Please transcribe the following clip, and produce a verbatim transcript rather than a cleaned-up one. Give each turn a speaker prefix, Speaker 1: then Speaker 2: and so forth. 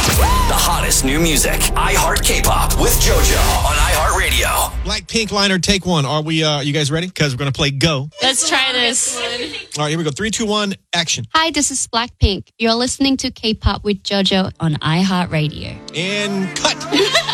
Speaker 1: The hottest new music. iHeart K-pop with JoJo on iHeartRadio.
Speaker 2: Blackpink liner, take one. Are we? Uh, you guys ready? Because we're gonna play Go.
Speaker 3: Let's try this.
Speaker 2: All right, here we go. Three, two, one, action.
Speaker 4: Hi, this is Blackpink. You're listening to K-pop with JoJo
Speaker 3: On iHeartRadio.
Speaker 2: And cut.